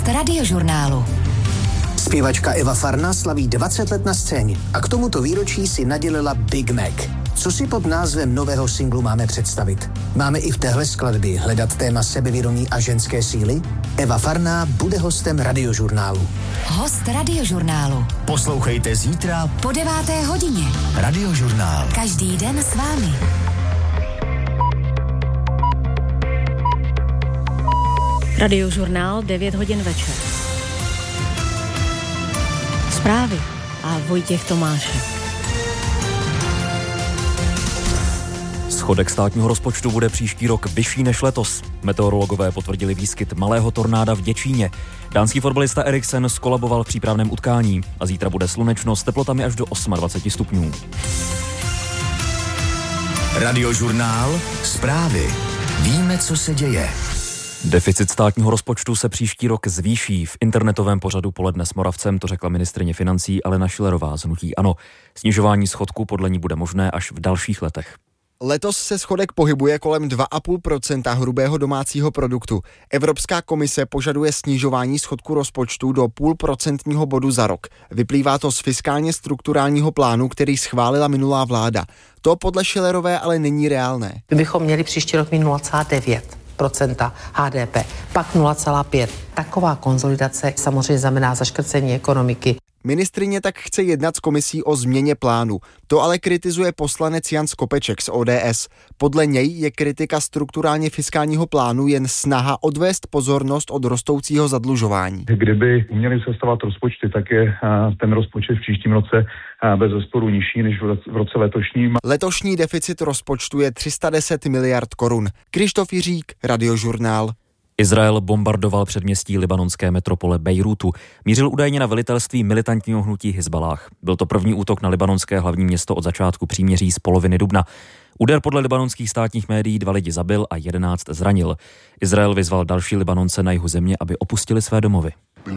Radiožurnálu. Zpěvačka Eva Farna slaví 20 let na scéně a k tomuto výročí si nadělila Big Mac. Co si pod názvem nového singlu máme představit? Máme i v téhle skladbě hledat téma sebevědomí a ženské síly? Eva Farná bude hostem Radiožurnálu. Host Radiožurnálu. Poslouchejte zítra po 9. hodině. Radiožurnál. Každý den s vámi. Radiožurnál 9 hodin večer. Zprávy a Vojtěch Tomášek. Schodek státního rozpočtu bude příští rok vyšší než letos. Meteorologové potvrdili výskyt malého tornáda v Děčíně. Dánský fotbalista Eriksen skolaboval v přípravném utkání a zítra bude slunečno s teplotami až do 28 stupňů. Radiožurnál. Zprávy. Víme, co se děje. Deficit státního rozpočtu se příští rok zvýší. V internetovém pořadu Poledne s Moravcem to řekla ministryně financí Alena Schillerová z hnutí ANO. Snižování schodku podle ní bude možné až v dalších letech. Letos se schodek pohybuje kolem 2,5% hrubého domácího produktu. Evropská komise požaduje snižování schodku rozpočtu do 0,5% bodu za rok. Vyplývá to z fiskálně strukturálního plánu, který schválila minulá vláda. To podle Schillerové ale není reálné. My bychom měli příští rok mít 0,9% HDP, pak 0,5%. Taková konsolidace samozřejmě znamená zaškrcení ekonomiky. Ministryně tak chce jednat s komisí o změně plánu. To ale kritizuje poslanec Jan Skopeček z ODS. Podle něj je kritika strukturálně fiskálního plánu jen snaha odvést pozornost od rostoucího zadlužování. Kdyby uměli sestavovat rozpočty, tak je ten rozpočet v příštím roce bezesporu nižší než v roce letošním. Letošní deficit rozpočtu je 310 miliard korun. Krištof Jiřík, Radiožurnál. Izrael bombardoval předměstí libanonské metropole Bejrútu. Mířil údajně na velitelství militantního hnutí Hizballáh. Byl to první útok na libanonské hlavní město od začátku příměří z poloviny dubna. Úder podle libanonských státních médií 2 lidi zabil a 11 zranil. Izrael vyzval další Libanonce na jihu země, aby opustili své domovy.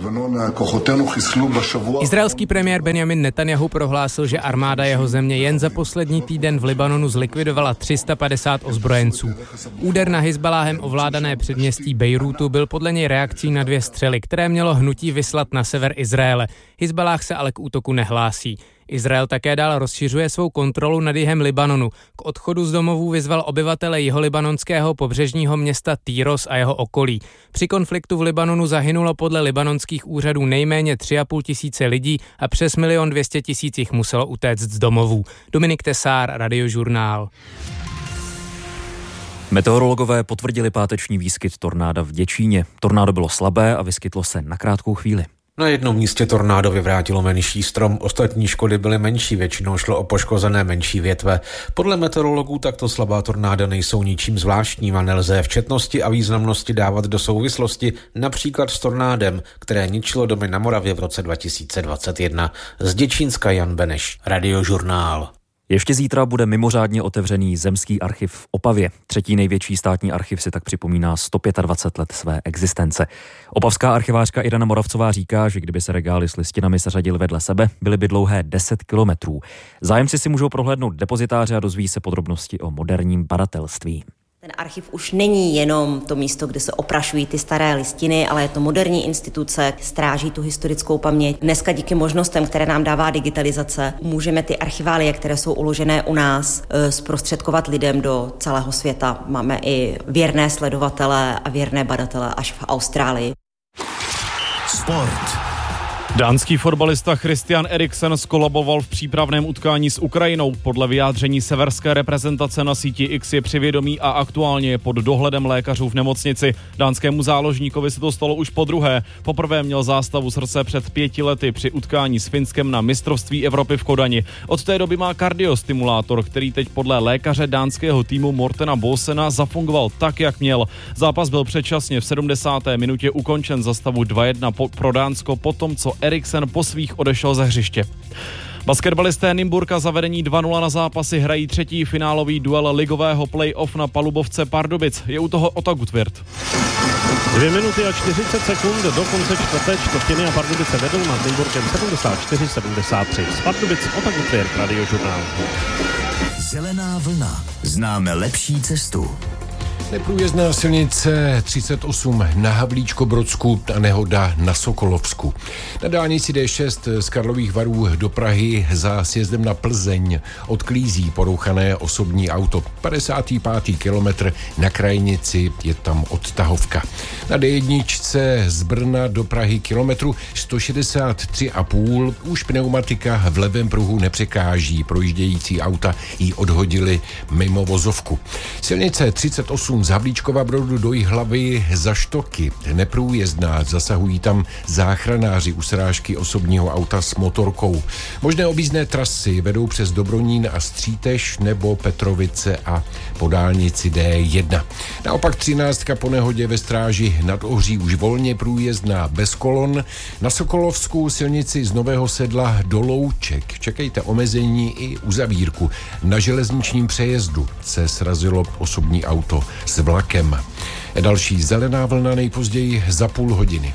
Izraelský premiér Benjamin Netanjahu prohlásil, že armáda jeho země jen za poslední týden v Libanonu zlikvidovala 350 ozbrojenců. Úder na Hizbaláhem ovládané předměstí Bejrútu byl podle něj reakcí na 2 střely, které mělo hnutí vyslat na sever Izraele. Hizbaláh se ale k útoku nehlásí. Izrael také dál rozšiřuje svou kontrolu nad jihem Libanonu. K odchodu z domovů vyzval obyvatele jiholibanonského pobřežního města Týros a jeho okolí. Při konfliktu v Libanonu zahynulo podle libanonských úřadů nejméně 3,5 tisíce lidí a přes 1 200 000 jich muselo utéct z domovů. Dominik Tesár, Radiožurnál. Meteorologové potvrdili páteční výskyt tornáda v Děčíně. Tornádo bylo slabé a vyskytlo se na krátkou chvíli. Na jednom místě tornádo vyvrátilo menší strom, ostatní škody byly menší, většinou šlo o poškozené menší větve. Podle meteorologů takto slabá tornáda nejsou ničím zvláštním a nelze v četnosti a významnosti dávat do souvislosti například s tornádem, které ničilo domy na Moravě v roce 2021. Z Děčínska Jan Beneš, Radiožurnál. Ještě zítra bude mimořádně otevřený Zemský archiv v Opavě. 3. největší státní archiv si tak připomíná 125 let své existence. Opavská archivářka Irena Moravcová říká, že kdyby se regály s listinami seřadily vedle sebe, byly by dlouhé 10 kilometrů. Zájemci si můžou prohlédnout depozitáře a dozví se podrobnosti o moderním badatelství. Ten archiv už není jenom to místo, kde se oprašují ty staré listiny, ale je to moderní instituce, stráží tu historickou paměť. Dneska díky možnostem, které nám dává digitalizace, můžeme ty archiválie, které jsou uložené u nás, zprostředkovat lidem do celého světa. Máme i věrné sledovatele a věrné badatele až v Austrálii. Sport. Dánský fotbalista Christian Eriksen skolaboval v přípravném utkání s Ukrajinou. Podle vyjádření severské reprezentace na síti X je při vědomí a aktuálně je pod dohledem lékařů v nemocnici. Dánskému záložníkovi se to stalo už podruhé. Poprvé měl zástavu srdce před 5 lety při utkání s Finskem na mistrovství Evropy v Kodani. Od té doby má kardiostimulátor, který teď podle lékaře dánského týmu Mortena Bosena zafungoval tak, jak měl. Zápas byl předčasně v 70. minutě ukončen za stavu 2-1 pro Dánsko potom, co Eriksen po svých odešel ze hřiště. Basketbalisté Nymburka za vedení 2-0 na zápasy hrají 3. finálový duel ligového play-off na palubovce Pardubic. Je u toho Ota Gutwirth. 2 minuty a 40 sekund do konce čtvrté čtvrtiny a Pardubice vedou nad Nymburkem 74-73. Z Pardubic Ota Gutwirth, Radiožurnál. Zelená vlna. Známe lepší cestu. Neprůjezdná silnice 38 na Havlíčko-Brodsku a nehoda na Sokolovsku. Na dálnici D6 z Karlových Varů do Prahy za sjezdem na Plzeň odklízí porouchané osobní auto. 55. kilometr na krajnici je tam odtahovka. Na D1 z Brna do Prahy kilometru 163,5 už pneumatika v levém pruhu nepřekáží. Projíždějící auta ji odhodili mimo vozovku. Silnice 38 z Havlíčkova Brodu do Jihlavy za Štoky neprůjezdná, zasahují tam záchranáři u srážky osobního auta s motorkou. Možné objízdné trasy vedou přes Dobronín a Střítež nebo Petrovice a po dálnici D1. Naopak 13 po nehodě ve Stráži nad Ohří už volně průjezdná bez kolon. Na Sokolovsku silnici z Nového Sedla do Louček čekejte omezení i uzavírku. Na železničním přejezdu se srazilo osobní auto s vlakem. Další zelená vlna nejpozději za půl hodiny.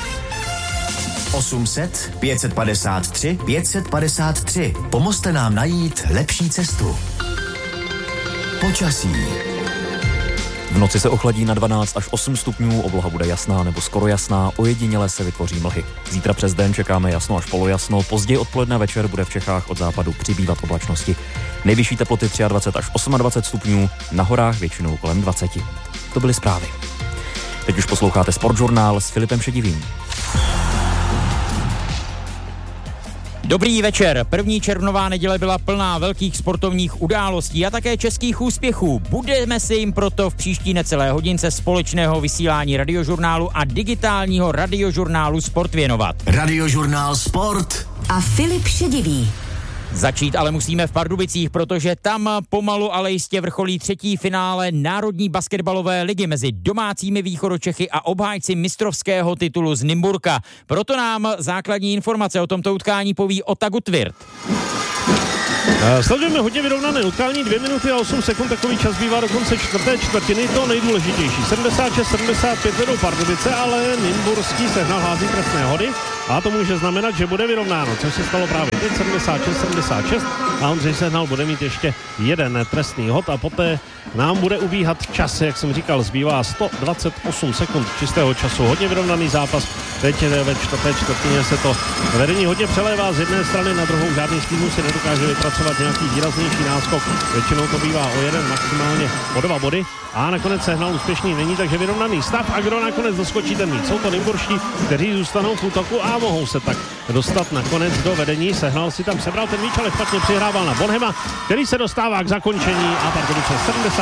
800 553 553. Pomozte nám najít lepší cestu. Počasí. V noci se ochladí na 12 až 8 stupňů, obloha bude jasná nebo skoro jasná, ojediněle se vytvoří mlhy. Zítra přes den čekáme jasno až polojasno, později odpoledne večer bude v Čechách od západu přibývat oblačnosti. Nejvyšší teploty 23 až 28 stupňů, na horách většinou kolem 20. To byly zprávy. Teď už posloucháte Sportžurnál s Filipem Šedivým. Dobrý večer. 1. červnová neděle byla plná velkých sportovních událostí a také českých úspěchů. Budeme se jim proto v příští necelé hodince společného vysílání Radiožurnálu a digitálního Radiožurnálu Sport věnovat. Radiožurnál Sport a Filip Šedivý. Začít ale musíme v Pardubicích, protože tam pomalu ale jistě vrcholí třetí finále Národní basketbalové ligy mezi domácími Východočechy a obhájci mistrovského titulu z Nymburka. Proto nám základní informace o tomto utkání poví Ota Gutwirth. Sledujeme hodně vyrovnané utkání, 2 minuty a 8 sekund, takový čas bývá do konce čtvrté čtvrtiny, to nejdůležitější. 76-75 vedou Pardubice, ale Nymburský Sehnal hází trestné hody a to může znamenat, že bude vyrovnáno, což se stalo právě teď, 76-76 a Ondřej Sehnal bude mít ještě jeden trestný hod a poté nám bude ubíhat čas, jak jsem říkal, zbývá 128 sekund čistého času, hodně vyrovnaný zápas, teď ve čtvrté čtvrtině se to vedení hodně přelévá z jedné strany na druhou, žádný z týmů si nedokáže vypracovat nějaký výraznější náskok, většinou to bývá o jeden, maximálně o 2 body a nakonec Sehnal úspěšný není, takže vyrovnaný stav a kdo nakonec doskočí ten mít. Jsou to Nymburští, kteří zůstanou v útoku a mohou se tak dostat nakonec do vedení. Sehnal si tam sebral ten míč, ale špatně přihrával na Bonhema, který se dostává k zakončení a Pardubice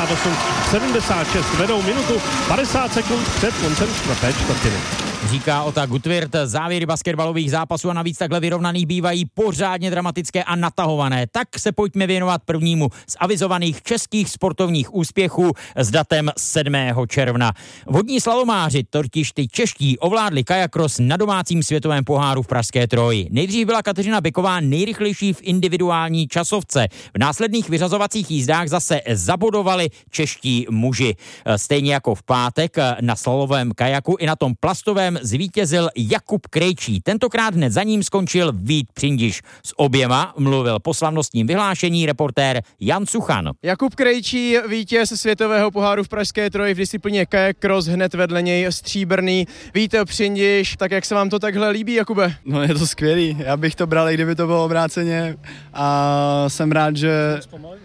78-76 vedou minutu 50 sekund před koncem čtvrté čtvrtiny. Říká Ota Gutwirth, závěry basketbalových zápasů a navíc takhle vyrovnaných bývají pořádně dramatické a natahované. Tak se pojďme věnovat prvnímu z avizovaných českých sportovních úspěchů s datem 7. června. Vodní slalomáři, totiž ty čeští, ovládli kajakros na domácím světovém poháru v pražské Troji. Nejdřív byla Kateřina Beková nejrychlejší v individuální časovce. V následných vyřazovacích jízdách zase zabodovali čeští muži. Stejně jako v pátek na slalovém kajaku i na tom plastovém zvítězil Jakub Krejčí. Tentokrát hned za ním skončil Vít Přindiš. S oběma mluvil po slavnostním vyhlášení reportér Jan Suchan. Jakub Krejčí, vítěz světového poháru v pražské Troji v disciplíně kajak cross, hned vedle něj stříbrný Vít Přindiš. Tak jak se vám to takhle líbí, Jakube? No je to skvělý. Já bych to bral, i kdyby to bylo obráceně a jsem rád, že...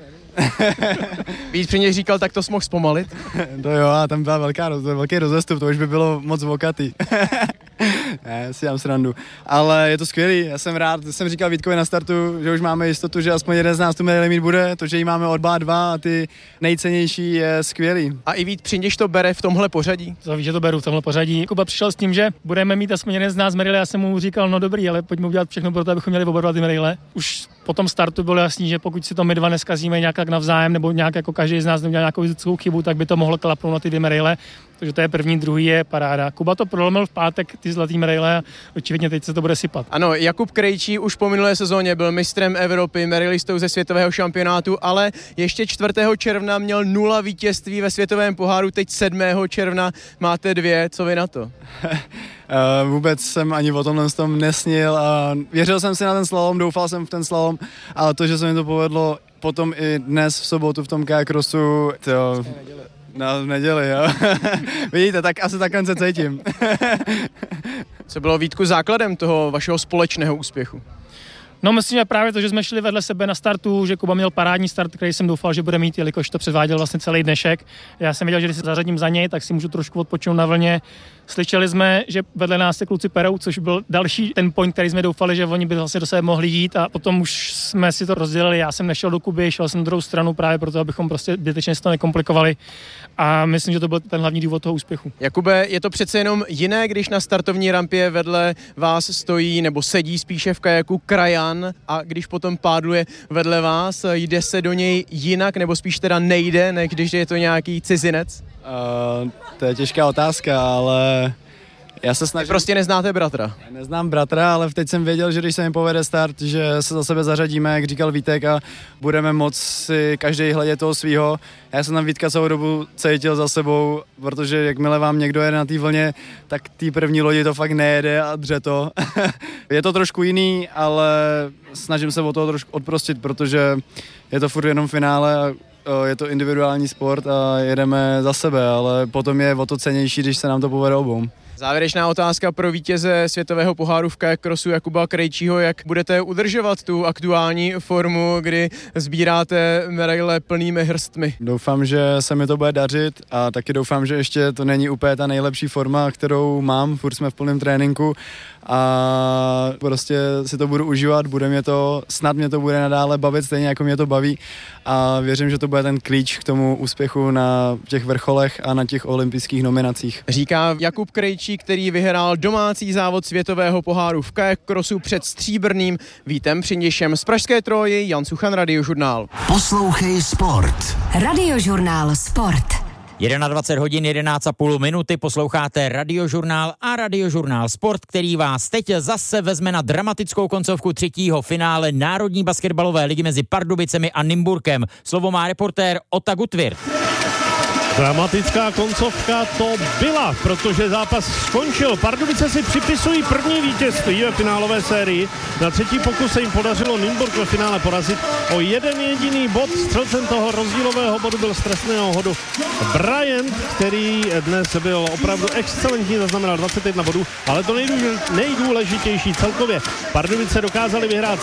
Vít Přindiš říkal, tak to jsi mohl zpomalit? To jo, a tam byla velký rozestup, to už by bylo moc vokatý. Ne, si dám srandu. Ale je to skvělý, já jsem rád, jsem říkal Vítkovi na startu, že už máme jistotu, že aspoň jeden z nás tu medaili mít bude, to, že jí máme odbát 2 a ty nejcennější je skvělý. A i Vít Přindiš to bere v tomhle pořadí? To víš, že to beru v tomhle pořadí. Kuba přišel s tím, že budeme mít aspoň jeden z nás medaile, já jsem mu říkal, no dobrý, ale pojďme udělat všechno pro to, abychom měli oba dva ty medaile. Už po tom startu bylo jasný, že pokud si to my dva neskazíme nějak tak navzájem, nebo nějak jako každý z nás neudělá nějakou fyzickou chybu, tak by to mohlo klapnout na ty 2 medaile. Takže to je první, druhý je paráda. Kuba to prolomil v pátek, ty zlatý medaile, a očividně teď se to bude sypat. Ano, Jakub Krejčí už po minulé sezóně byl mistrem Evropy, medailistou ze světového šampionátu, ale ještě 4. června měl 0 vítězství ve světovém poháru, teď 7. června máte 2, co vy na to? Vůbec jsem ani o tomhle tom nesnil a věřil jsem si na ten slalom, doufal jsem v ten slalom, ale to, že se mi to povedlo potom i dnes v sobotu v tom kajakrosu, No, v neděli, jo. Vidíte, tak asi takhle se cítím. Co bylo, Vítku, základem toho vašeho společného úspěchu? No, myslím, že právě to, že jsme šli vedle sebe na startu, že Kuba měl parádní start, který jsem doufal, že bude mít, jelikož to předváděl vlastně celý dnešek. Já jsem věděl, že když se zařadím za něj, tak si můžu trošku odpočinout na vlně. Slyšeli jsme, že vedle nás se kluci perou, což byl další ten point, který jsme doufali, že oni by vlastně do sebe mohli jít, a potom už jsme si to rozdělili. Já jsem nešel do Kuby, šel jsem na druhou stranu právě proto, abychom prostě zbytečně si to nekomplikovali, a myslím, že to byl ten hlavní důvod toho úspěchu. Jakube, je to přece jenom jiné, když na startovní rampě vedle vás stojí nebo sedí spíše v kajaku krajan, a když potom pádluje vedle vás, jde se do něj jinak nebo spíš teda nejde, než když je to nějaký cizinec? To je těžká otázka, ale já se snažím... Vy prostě neznáte bratra? Neznám bratra, ale teď jsem věděl, že když se mi povede start, že se za sebe zařadíme, jak říkal Vítek, a budeme moct si každý hledět toho svýho. Já jsem tam Vítka celou dobu cítil za sebou, protože jakmile vám někdo jede na té vlně, tak té první lodi to fakt nejede a dře to. Je to trošku jiný, ale snažím se o toho trošku odprostit, protože je to furt jenom finále a je to individuální sport a jedeme za sebe, ale potom je o to cennější, když se nám to povede obou. Závěrečná otázka pro vítěze světového poháru v kajak crossu Jakuba Krejčího. Jak budete udržovat tu aktuální formu, kdy sbíráte medaile plnými hrstmi? Doufám, že se mi to bude dařit, a taky doufám, že ještě to není úplně ta nejlepší forma, kterou mám. Furt jsme v plném tréninku a prostě si to budu užívat, snad mě to bude nadále bavit, stejně jako mě to baví, a věřím, že to bude ten klíč k tomu úspěchu na těch vrcholech a na těch olympijských nominacích. Říká Jakub Krejčí, který vyhrál domácí závod světového poháru v kajak crossu před stříbrným Vítem Přindišem. Z Pražské Troji Jan Suchan, Radiožurnál. Poslouchej sport. Radiožurnál Sport. 21 hodin 11,5 minuty, posloucháte Radiožurnál a Radiožurnál Sport, který vás teď zase vezme na dramatickou koncovku třetího finále Národní basketbalové ligy mezi Pardubicemi a Nymburkem. Slovo má reportér Ota Gutwirth. Dramatická koncovka to byla, protože zápas skončil. Pardubice si připisují první vítězství ve finálové sérii. Na třetí pokus se jim podařilo Nymburk ve finále porazit o jeden jediný bod. Střelcem toho rozdílového bodu byl z trestného hodu Bryant, který dnes byl opravdu excelentní, zaznamenal 21 bodů, ale to nejdůležitější celkově. Pardubice dokázali vyhrát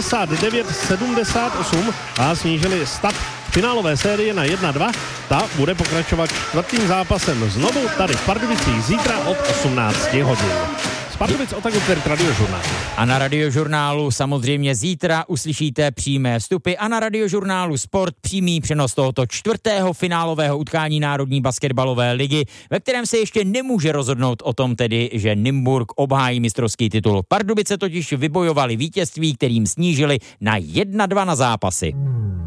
79-78 a snížili stav finálové série na 1-2. Ta bude pokračovat čtvrtým zápasem znovu tady v Pardubicích zítra od 18 hodin. Z Pardubic Ota Gutwirth, Radiožurnál. A na Radiožurnálu samozřejmě zítra uslyšíte přímé vstupy a na Radiožurnálu Sport přímý přenos tohoto čtvrtého finálového utkání Národní basketbalové ligy, ve kterém se ještě nemůže rozhodnout o tom tedy, že Nymburk obhájí mistrovský titul. Pardubice totiž vybojovali vítězství, kterým snížili na 1-2 na zápasy.